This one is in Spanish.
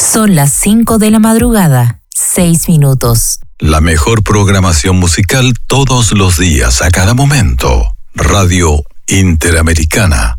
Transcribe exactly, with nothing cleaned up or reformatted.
Son las cinco de la madrugada, seis minutos. La mejor programación musical todos los días, a cada momento. Radio Interamericana.